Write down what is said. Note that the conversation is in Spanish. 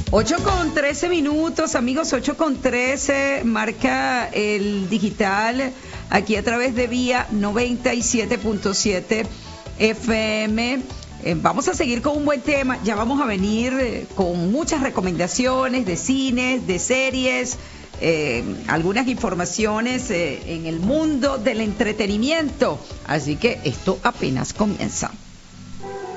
8:13, amigos, 8:13, marca el digital aquí a través de Vía 97.7 FM. Vamos a seguir con un buen tema, ya vamos a venir con muchas recomendaciones de cines, de series, algunas informaciones en el mundo del entretenimiento, así que esto apenas comienza.